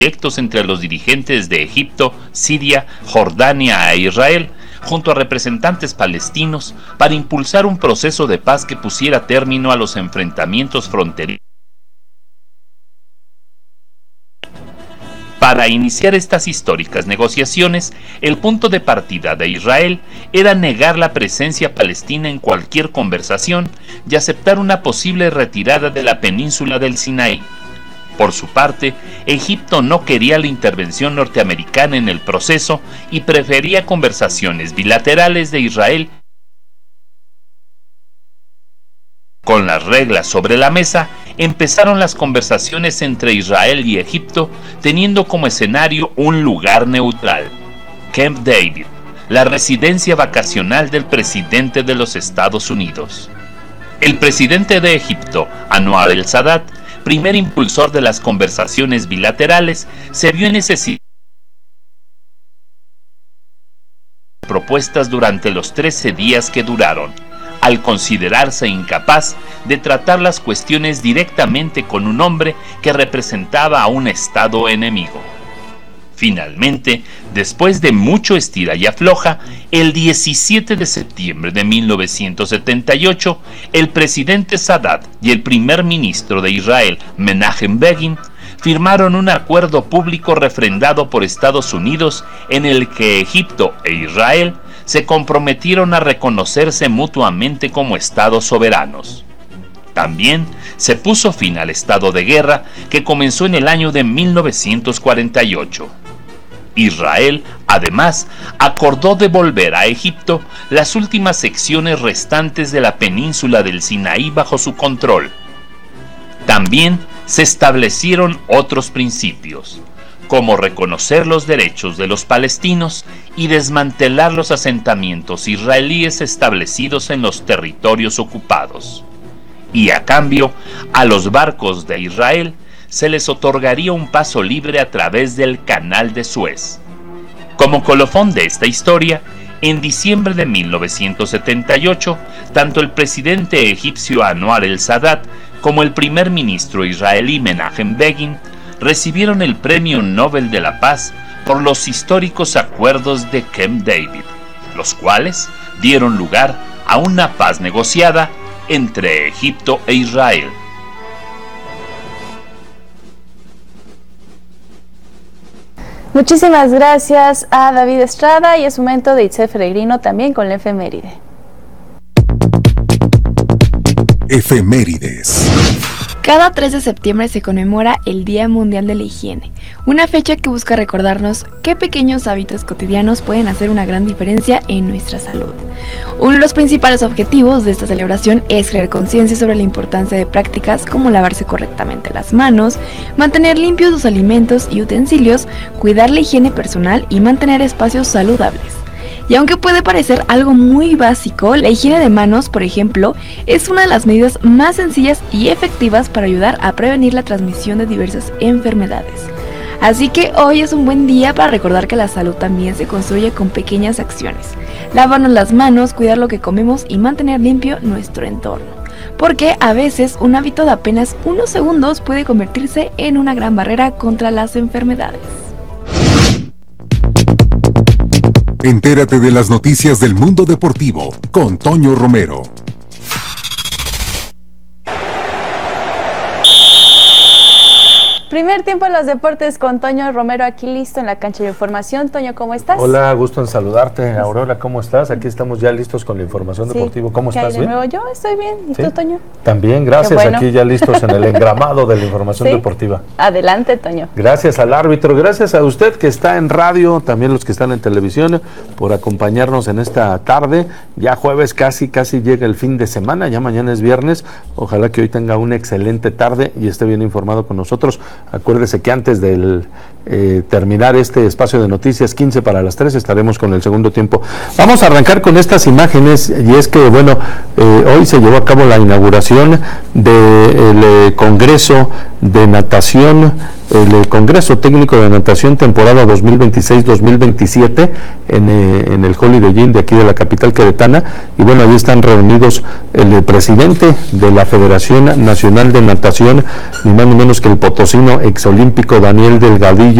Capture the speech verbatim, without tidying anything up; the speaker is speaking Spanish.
directos entre los dirigentes de Egipto, Siria, Jordania e Israel, junto a representantes palestinos, para impulsar un proceso de paz que pusiera término a los enfrentamientos fronterizos. Para iniciar estas históricas negociaciones, el punto de partida de Israel era negar la presencia palestina en cualquier conversación y aceptar una posible retirada de la península del Sinaí. Por su parte, Egipto no quería la intervención norteamericana en el proceso y prefería conversaciones bilaterales de Israel. Con las reglas sobre la mesa, empezaron las conversaciones entre Israel y Egipto, teniendo como escenario un lugar neutral, Camp David, la residencia vacacional del presidente de los Estados Unidos. El presidente de Egipto, Anwar el-Sadat, primer impulsor de las conversaciones bilaterales, se vio en necesidad de propuestas durante los trece días que duraron, al considerarse incapaz de tratar las cuestiones directamente con un hombre que representaba a un Estado enemigo. Finalmente, después de mucho estira y afloja, el diecisiete de septiembre de mil novecientos setenta y ocho, el presidente Sadat y el primer ministro de Israel, Menachem Begin, firmaron un acuerdo público refrendado por Estados Unidos en el que Egipto e Israel se comprometieron a reconocerse mutuamente como estados soberanos. También se puso fin al estado de guerra que comenzó en el año de mil novecientos cuarenta y ocho. Israel, además, acordó devolver a Egipto las últimas secciones restantes de la península del Sinaí bajo su control. También se establecieron otros principios, como reconocer los derechos de los palestinos y desmantelar los asentamientos israelíes establecidos en los territorios ocupados. Y a cambio, a los barcos de Israel se les otorgaría un paso libre a través del Canal de Suez. Como colofón de esta historia, en diciembre de mil novecientos setenta y ocho, tanto el presidente egipcio Anwar el-Sadat como el primer ministro israelí Menachem Begin recibieron el Premio Nobel de la Paz por los históricos acuerdos de Camp David, los cuales dieron lugar a una paz negociada entre Egipto e Israel. Muchísimas gracias a David Estrada, y es momento de Itzel Peregrino también con la efeméride. Efemérides. Cada tres de septiembre se conmemora el Día Mundial de la Higiene, una fecha que busca recordarnos qué pequeños hábitos cotidianos pueden hacer una gran diferencia en nuestra salud. Uno de los principales objetivos de esta celebración es crear conciencia sobre la importancia de prácticas como lavarse correctamente las manos, mantener limpios los alimentos y utensilios, cuidar la higiene personal y mantener espacios saludables. Y aunque puede parecer algo muy básico, la higiene de manos, por ejemplo, es una de las medidas más sencillas y efectivas para ayudar a prevenir la transmisión de diversas enfermedades. Así que hoy es un buen día para recordar que la salud también se construye con pequeñas acciones. Lavarnos las manos, cuidar lo que comemos y mantener limpio nuestro entorno. Porque a veces un hábito de apenas unos segundos puede convertirse en una gran barrera contra las enfermedades. Entérate de las noticias del mundo deportivo con Toño Romero. Primer tiempo en los deportes con Toño Romero, aquí listo en la cancha de información. Toño, ¿cómo estás? Hola, gusto en saludarte. Aurora, ¿cómo estás? Aquí estamos ya listos con la información sí. deportiva. ¿Cómo estás? ¿Bien? Yo estoy bien. ¿Y ¿Sí? tú, Toño? También, gracias. Bueno. Aquí ya listos en el engramado de la información ¿Sí? deportiva. Adelante, Toño. Gracias al árbitro, gracias a usted que está en radio, también los que están en televisión, por acompañarnos en esta tarde. Ya jueves casi, casi llega el fin de semana, ya mañana es viernes. Ojalá que hoy tenga una excelente tarde y esté bien informado con nosotros. Acuérdese que antes de eh, terminar este espacio de noticias, quince para las tres, estaremos con el segundo tiempo. Vamos a arrancar con estas imágenes, y es que, bueno, eh, hoy se llevó a cabo la inauguración del eh, Congreso de Natación el eh, Congreso Técnico de Natación temporada dos mil veintiséis dos mil veintisiete en, eh, en el Holiday Inn de aquí de la capital queretana, y bueno, ahí están reunidos el eh, presidente de la Federación Nacional de Natación, ni más ni menos que el potosino exolímpico Daniel Delgadillo